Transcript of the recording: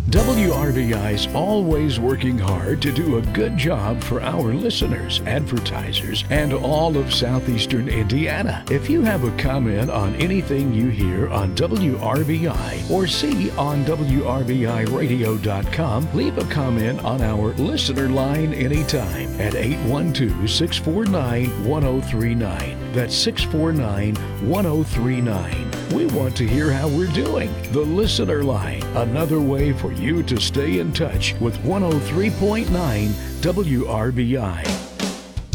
WRBI's always working hard to do a good job for our listeners, advertisers, and all of southeastern Indiana. If you have a comment on anything you hear on WRBI or see on WRBIRadio.com, leave a comment on our listener line anytime at 812-649-1039. That's 649-1039. We want to hear how we're doing. The Listener Line, another way for you to stay in touch with 103.9 WRBI.